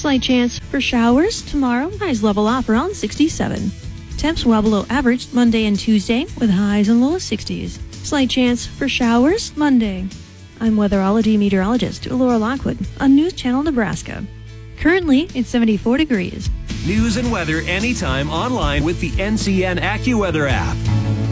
Slight chance for showers tomorrow. Highs level off around 67. Temps well below average Monday and Tuesday with highs in low 60s. Slight chance for showers Monday. I'm weatherology meteorologist Laura Lockwood on News Channel Nebraska. Currently, it's 74 degrees. News and weather anytime online with the NCN AccuWeather app.